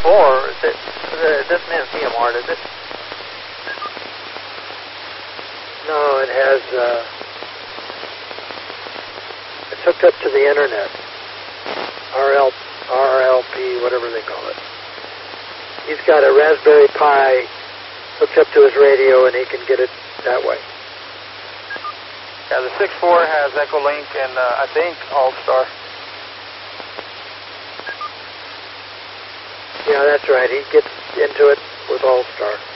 It doesn't have CMR, does it? No, it has, it's hooked up to the internet. RLP, whatever they call it. He's got a Raspberry Pi hooked up to his radio, and he can get it that way. Yeah, the 6.4 has Echolink and I think All-Star. Yeah, that's right. He gets into it with All-Star.